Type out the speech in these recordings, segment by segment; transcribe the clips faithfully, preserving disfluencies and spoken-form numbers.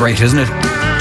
great, isn't it?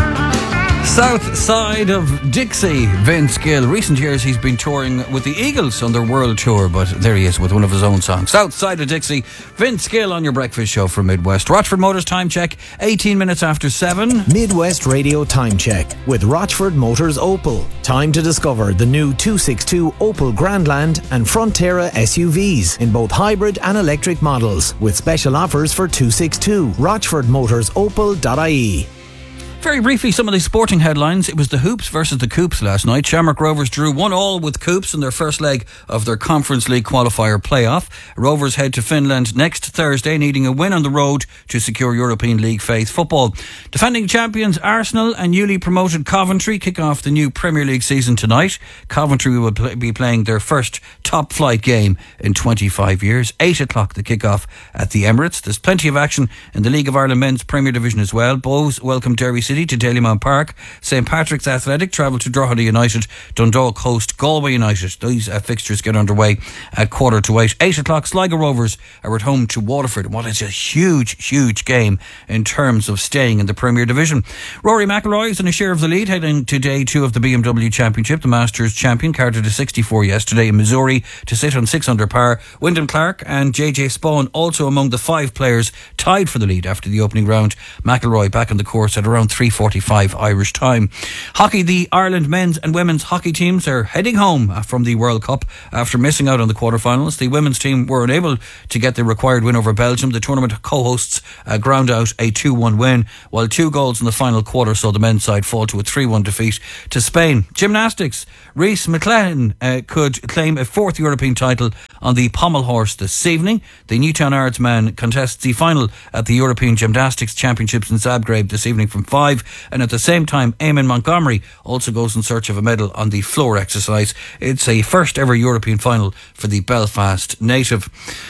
South Side of Dixie, Vince Gill. Recent years he's been touring with the Eagles on their world tour, but there he is with one of his own songs. South Side of Dixie, Vince Gill on your breakfast show from Midwest. Rochford Motors time check, eighteen minutes after seven. Midwest Radio time check with Rochford Motors Opel. Time to discover the new two sixty-two Opel Grandland and Frontera S U Vs in both hybrid and electric models with special offers for two sixty-two. rochford motors opel dot I E. Very briefly, some of the sporting headlines. It was the Hoops versus the Coups last night. Shamrock Rovers drew one all with Coups in their first leg of their Conference League qualifier playoff. Rovers head to Finland next Thursday, needing a win on the road to secure European League faith football. Defending champions Arsenal and newly promoted Coventry kick off the new Premier League season tonight. Coventry will pl- be playing their first top flight game in twenty-five years. eight o'clock the kick-off at the Emirates. There's plenty of action in the League of Ireland Men's Premier Division as well. Bows welcome Derry City to Dalymount Park. Saint Patrick's Athletic travel to Drogheda United. Dundalk host Galway United. These uh, fixtures get underway at quarter to eight. Eight o'clock, Sligo Rovers are at home to Waterford. What is a huge, huge game in terms of staying in the Premier Division. Rory McIlroy is in a share of the lead heading to day two of the B M W Championship. The Masters champion carded a sixty-four yesterday in Missouri to sit on six under par. Wyndham Clark and J J Spawn also among the five players tied for the lead after the opening round. McIlroy back on the course at around three forty-five Irish time. Hockey, the Ireland men's and women's hockey teams are heading home from the World Cup after missing out on the quarterfinals. The women's team were unable to get the required win over Belgium. The tournament co-hosts uh, ground out a two one win, while two goals in the final quarter saw the men's side fall to a three one defeat to Spain. Gymnastics, Rhys McClellan uh, could claim a fourth European title on the pommel horse this evening. The Newtown Ards man contests the final at the European Gymnastics Championships in Zagreb this evening from five. And at the same time, Eamon Montgomery also goes in search of a medal on the floor exercise. It's a first ever European final for the Belfast native.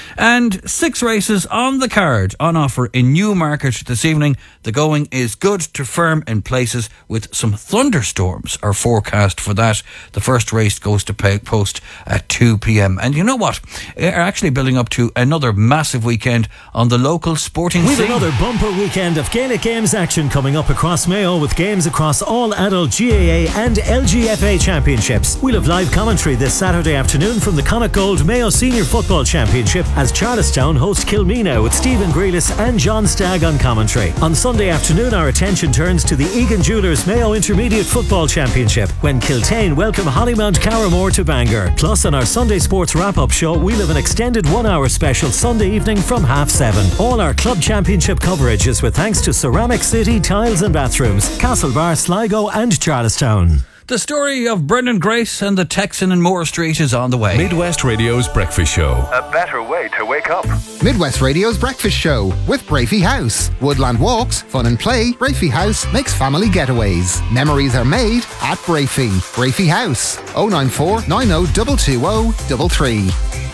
And six races on the card on offer in Newmarket this evening. The going is good to firm in places with some thunderstorms are forecast for that. The first race goes to Peg Post at two p.m. And you know what? They're actually building up to another massive weekend on the local sporting We've scene. another bumper weekend of Gaelic Games action coming up across Mayo with games across all adult G A A and L G F A championships. We'll have live commentary this Saturday afternoon from the Connacht Gold Mayo Senior Football Championship as Charlestown host Kilmena with Stephen Grealis and John Stagg on commentary. On Sunday afternoon, our attention turns to the Egan Jewellers Mayo Intermediate Football Championship when Kiltane welcome Hollymount Carramore to Bangor. Plus, on our Sunday Sports Wrap-Up show, we'll have an extended one-hour special Sunday evening from half seven. All our club championship coverage is with thanks to Ceramic City Tiles and Bathrooms, Castlebar, Sligo and Charlestown. The story of Brendan Grace and the Texan in Moore Street is on the way. Midwest Radio's Breakfast Show. A better way to wake up. Midwest Radio's Breakfast Show with Brafey House. Woodland walks, fun and play. Brafey House makes family getaways. Memories are made at Brafey. Brafey House. oh nine four nine oh two two oh three three.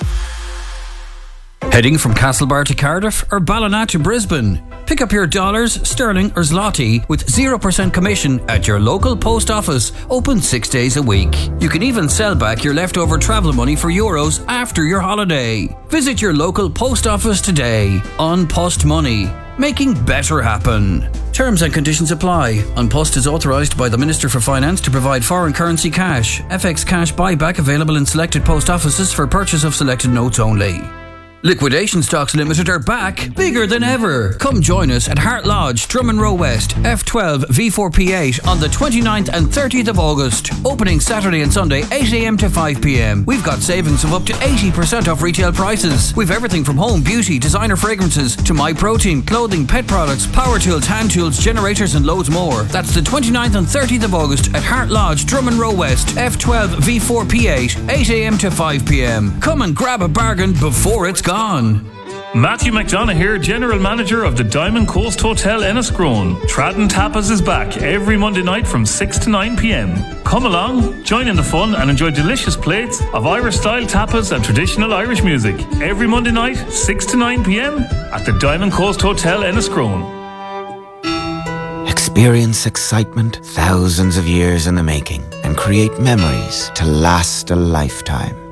Heading from Castlebar to Cardiff or Ballina to Brisbane? Pick up your dollars, sterling or zloty with zero percent commission at your local post office, open six days a week. You can even sell back your leftover travel money for euros after your holiday. Visit your local post office today. On Post Money, making better happen. Terms and conditions apply. An Post is authorised by the Minister for Finance to provide foreign currency cash. F X cash buyback available in selected post offices for purchase of selected notes only. Liquidation Stocks Limited are back, bigger than ever. Come join us at Hart Lodge, Drummond Row West, F twelve V four P eight on the twenty-ninth and thirtieth of August. Opening Saturday and Sunday, eight a.m. to five p.m. We've got savings of up to eighty percent off retail prices. We've everything from home, beauty, designer fragrances to MyProtein, clothing, pet products, power tools, hand tools, generators and loads more. That's the twenty-ninth and thirtieth of August at Hart Lodge, Drummond Row West, F twelve V four P eight, eight a.m. to five p.m. Come and grab a bargain before it's gone. Matthew McDonough here, General Manager of the Diamond Coast Hotel Enniscrone. Tradden Tapas is back every Monday night from six to nine p.m. Come along, join in the fun and enjoy delicious plates of Irish-style tapas and traditional Irish music. Every Monday night, six to nine p.m. at the Diamond Coast Hotel Enniscrone. Experience excitement thousands of years in the making and create memories to last a lifetime.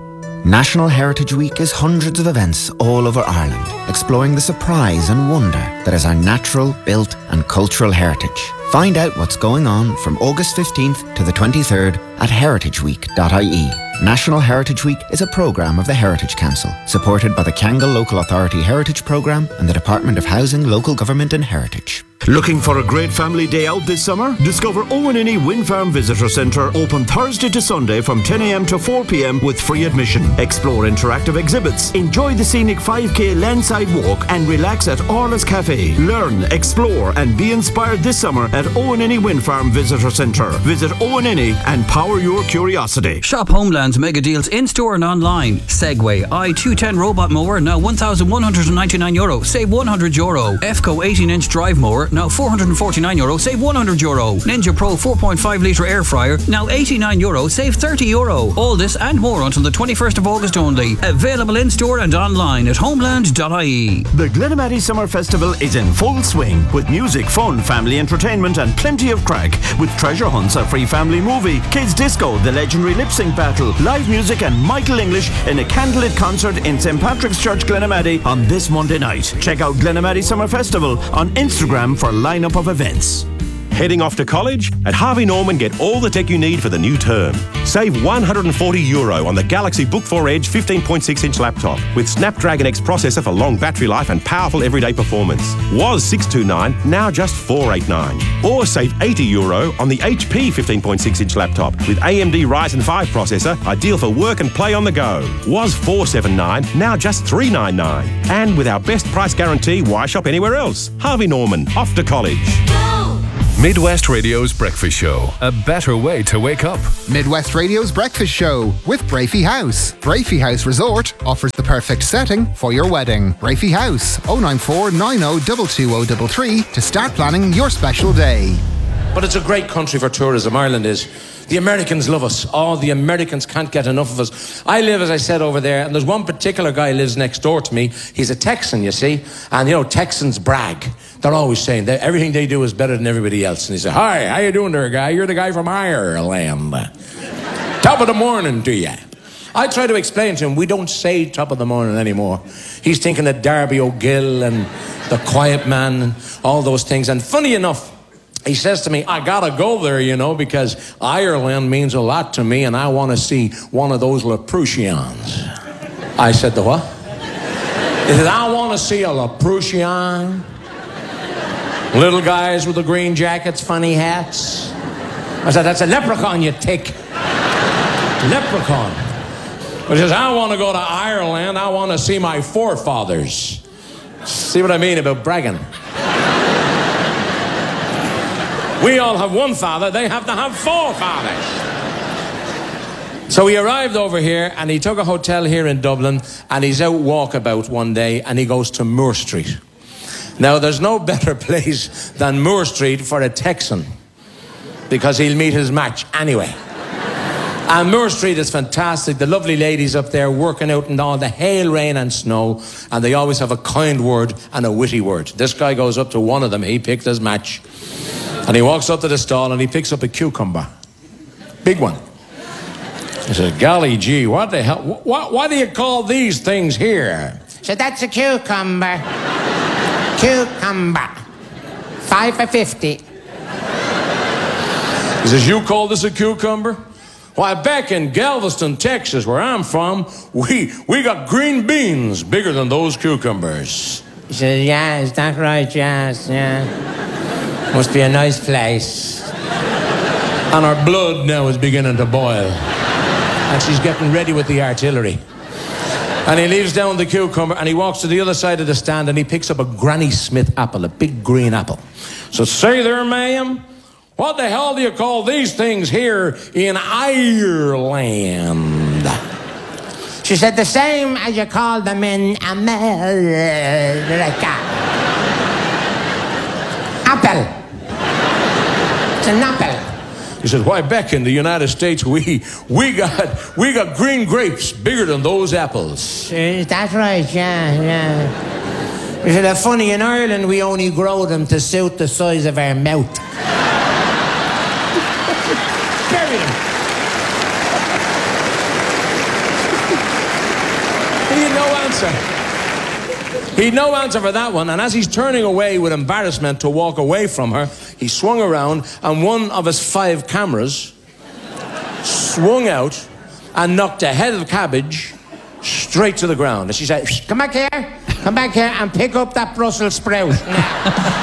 National Heritage Week is hundreds of events all over Ireland, exploring the surprise and wonder that is our natural, built and cultural heritage. Find out what's going on from August fifteenth to the twenty-third at heritage week dot I E. National Heritage Week is a programme of the Heritage Council, supported by the Kangal Local Authority Heritage Programme and the Department of Housing, Local Government and Heritage. Looking for a great family day out this summer? Discover Owen Inny Wind Farm Visitor Centre, open Thursday to Sunday from ten a m to four p m with free admission. Explore interactive exhibits, enjoy the scenic five k landside walk and relax at Orla's Cafe. Learn, explore and be inspired this summer at Owen Inny Wind Farm Visitor Centre. Visit Owen Inny and power your curiosity. Shop Homeland's mega deals in-store and online. Segway i two ten robot mower, now one thousand one hundred ninety-nine euro, save one hundred euro. F C O eighteen inch drive mower, now four hundred forty-nine euro, save one hundred euro. Ninja Pro four point five litre air fryer, now eighty-nine euro, save thirty euro. All this and more until the twenty-first of August only. Available in-store and online at homeland dot I E. The Glenamaddy Summer Festival is in full swing with music, fun, family entertainment and plenty of crack. With treasure hunts, a free family movie, kids disco, the legendary lip sync battle, live music and Michael English in a candlelit concert in Saint Patrick's Church, Glenamaddy on this Monday night. Check out Glenamaddy Summer Festival on Instagram for a lineup of events. Heading off to college? At Harvey Norman, get all the tech you need for the new term. Save one hundred forty euro on the Galaxy Book four Edge fifteen point six inch laptop with Snapdragon X processor for long battery life and powerful everyday performance. Was six hundred twenty-nine, now just four hundred eighty-nine. Or save eighty euro on the H P fifteen point six inch laptop with A M D Ryzen five processor, ideal for work and play on the go. Was four hundred seventy-nine, now just three hundred ninety-nine. And with our best price guarantee, why shop anywhere else? Harvey Norman, off to college. Midwest Radio's Breakfast Show. A better way to wake up. Midwest Radio's Breakfast Show with Brafey House. Brafey House Resort offers the perfect setting for your wedding. Brafey House, oh nine four nine oh two two oh three three to start planning your special day. But it's a great country for tourism, Ireland is. The Americans love us. All the Americans can't get enough of us. I live, as I said, over there, and there's one particular guy who lives next door to me. He's a Texan, you see. And, you know, Texans brag. They're always saying that everything they do is better than everybody else. And he said, "Hi, how you doing there, guy? You're the guy from Ireland. Top of the morning to you." I try to explain to him, we don't say top of the morning anymore. He's thinking of Darby O'Gill and the Quiet Man and all those things. And funny enough, he says to me, "I gotta go there, you know, because Ireland means a lot to me and I want to see one of those Laprusians." I said, "The what?" He said, "I want to see a Laprusian. Little guys with the green jackets, funny hats." I said, "That's a leprechaun, you tick. Leprechaun." But he says, "I want to go to Ireland. I want to see my forefathers." See what I mean about bragging? We all have one father, they have to have four fathers. So he arrived over here and he took a hotel here in Dublin and he's out walkabout one day and he goes to Moore Street. Now there's no better place than Moore Street for a Texan because he'll meet his match anyway. And Moore Street is fantastic. The lovely ladies up there working out in all the hail, rain and snow, and they always have a kind word and a witty word. This guy goes up to one of them, he picked his match. And he walks up to the stall and he picks up a cucumber. Big one. He says, "Golly gee, what the hell, what, what do you call these things here?" So that's a cucumber. Cucumber. Five for fifty. He says, "You call this a cucumber? Why, back in Galveston, Texas, where I'm from, we, we got green beans bigger than those cucumbers." He says, "Yeah, is that right? Yes, yeah. Must be a nice place." And our blood now is beginning to boil. And she's getting ready with the artillery. And he leaves down the cucumber and he walks to the other side of the stand and he picks up a Granny Smith apple, a big green apple. So, "Say there, ma'am, what the hell do you call these things here in Ireland?" She said, "The same as you call them in America." Apple. It's an apple. He said, "Why, back in the United States, we we got we got green grapes bigger than those apples." Is that right? Yeah, yeah. He said, "That's funny, in Ireland we only grow them to suit the size of our mouth." Bury him. answer. He'd no answer for that one, and as he's turning away with embarrassment to walk away from her, he swung around, and one of his five cameras swung out and knocked a head of cabbage straight to the ground. And she said, come back here, come back here and pick up that Brussels sprout now.